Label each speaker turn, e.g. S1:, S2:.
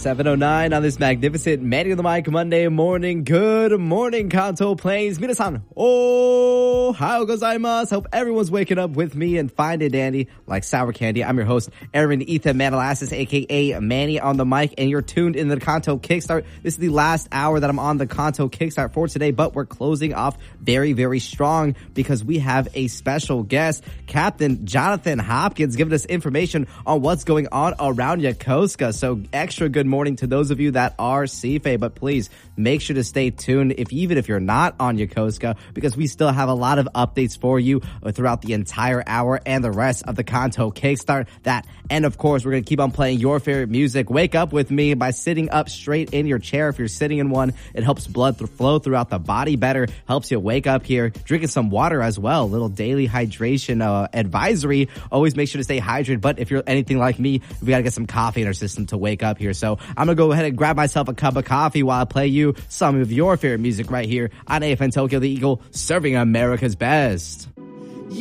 S1: 7:09 on this magnificent Manny on the Mic Monday morning. Good morning, Kanto Plains. Minasan, ohayou gozaimasu. Hope everyone's waking up with me and fine and dandy like sour candy. I'm your host, Aaron Ethan Manalassis, aka Manny on the Mic, and you're tuned in the Kanto Kickstart. This is the last hour that I'm on the Kanto Kickstart for today, but we're closing off very, very strong because we have a special guest, Captain Jonathan Hopkins, giving us information on what's going on around Yokosuka. So extra good morning to those of you that are CFA, but please make sure to stay tuned even if you're not on Yokosuka, because we still have a lot of updates for you throughout the entire hour and the rest of the Kanto Kickstart. That, and of course, we're going to keep on playing your favorite music. Wake up with me by sitting up straight in your chair. If you're sitting in one, it helps blood flow throughout the body better, helps you wake up here. Drinking some water as well, little daily hydration advisory. Always make sure to stay hydrated, but if you're anything like me, we got to get some coffee in our system to wake up here. So I'm going to go ahead and grab myself a cup of coffee while I play you some of your favorite music right here on AFN Tokyo, the Eagle, serving America's best.